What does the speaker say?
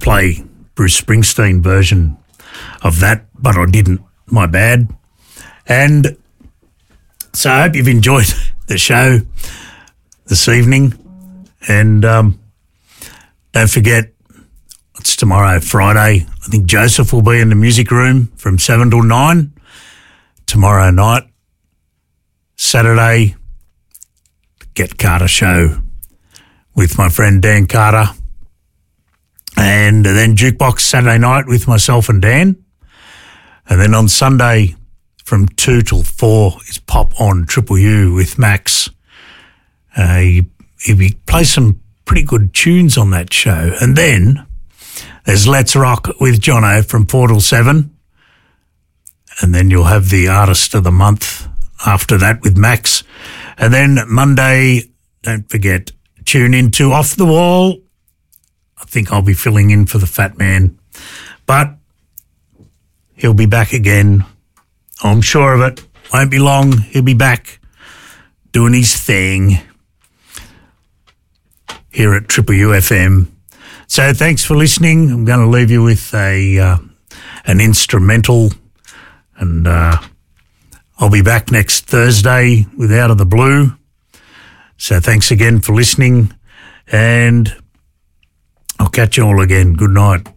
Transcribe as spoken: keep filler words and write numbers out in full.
play Bruce Springsteen version of that, but I didn't. My bad. And so I hope you've enjoyed the show this evening. And um, don't forget, it's tomorrow, Friday. I think Joseph will be in the music room from seven till nine tomorrow night. Saturday, Get Carter show with my friend Dan Carter. And then Jukebox Saturday night with myself and Dan. And then on Sunday from two till four is Pop on Triple U with Max. Uh, he, he plays some pretty good tunes on that show. And then there's Let's Rock with Jono from four till seven. And then you'll have the Artist of the Month after that with Max. And then Monday, don't forget, tune into Off the Wall. I think I'll be filling in for the Fat Man. But he'll be back again. I'm sure of it. Won't be long. He'll be back doing his thing here at Triple U F M. So thanks for listening. I'm going to leave you with a uh, an instrumental, and uh, I'll be back next Thursday with Out of the Blue. So thanks again for listening, and I'll catch you all again. Good night.